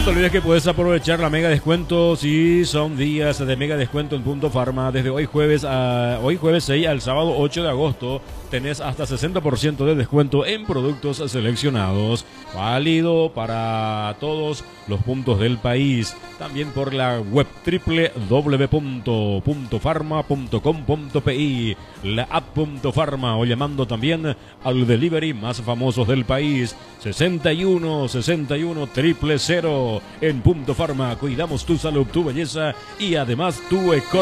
te olvides que puedes aprovechar la mega descuento si son días de mega descuento en Punto Farma. Desde hoy jueves 6 al sábado 8 de agosto tenés hasta 60% de descuento en productos seleccionados. Válido para todos los puntos del país. También por la web www.puntofarma.com.pi, la app Punto Farma, o llamando también al delivery más famosos del país, 61 61 000. En Punto Farma cuidamos tu salud, tu belleza y además tu economía.